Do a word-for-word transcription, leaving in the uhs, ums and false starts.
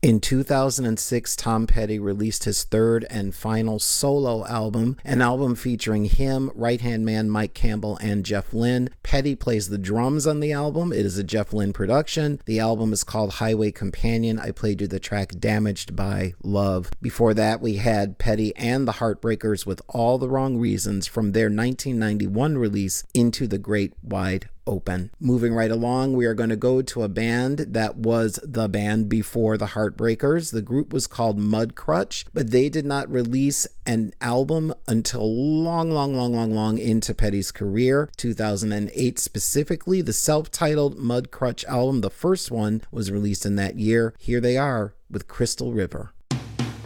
In two thousand six, Tom Petty released his third and final solo album, an album featuring him, right-hand man Mike Campbell, and Jeff Lynne. Petty plays the drums on the album. It is a Jeff Lynne production. The album is called Highway Companion. I played you the track Damaged by Love. Before that, we had Petty and the Heartbreakers with All the Wrong Reasons from their nineteen ninety-one release, Into the Great Wide Open. Moving right along, we are going to go to a band that was the band before the Heartbreakers. The group was called Mudcrutch, but they did not release an album until long, long, long, long, long into Petty's career. two thousand eight specifically, the self-titled Mudcrutch album, the first one, was released in that year. Here they are with Crystal River.